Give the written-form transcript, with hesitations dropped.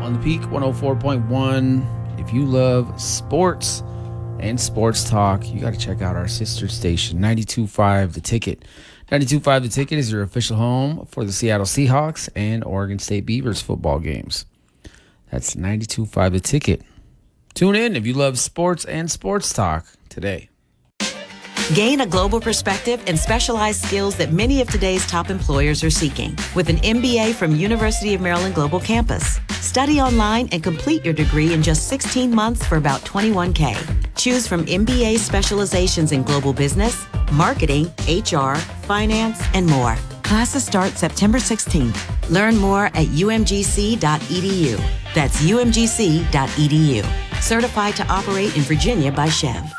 on the Peak 104.1. If you love sports and sports talk, you got to check out our sister station, 92.5 The Ticket. 92.5 The Ticket is your official home for the Seattle Seahawks and Oregon State Beavers football games. That's 92.5 The Ticket. Tune in if you love sports and sports talk today. Gain a global perspective and specialized skills that many of today's top employers are seeking with an MBA from University of Maryland Global Campus. Study online and complete your degree in just 16 months for about $21K. Choose from MBA specializations in global business, marketing, HR, finance, and more. Classes start September 16th. Learn more at umgc.edu. That's umgc.edu. Certified to operate in Virginia by Chev.